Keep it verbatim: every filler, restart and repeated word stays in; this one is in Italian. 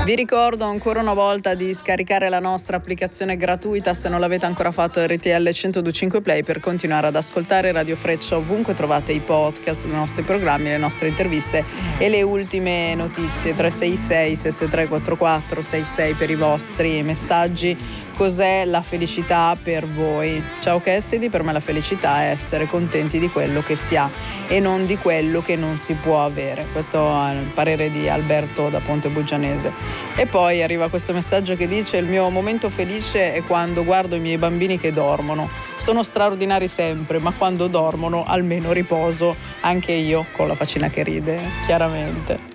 Vi ricordo ancora una volta di scaricare la nostra applicazione gratuita se non l'avete ancora fatto, R T L centodue e cinque Play, per continuare ad ascoltare Radio Freccia ovunque trovate i podcast dei nostri programmi, le nostre interviste e le ultime notizie. Tre sei sei sei sei tre quattro quattro sei sei per i vostri messaggi. Cos'è la felicità per voi? Ciao Cassidy, per me la felicità è essere contenti di quello che si ha e non di quello che non si può avere. Questo è il parere di Alberto da Ponte Buggianese. E poi arriva questo messaggio che dice: il mio momento felice è quando guardo i miei bambini che dormono. Sono straordinari sempre, ma quando dormono almeno riposo anche io, con la faccina che ride, chiaramente.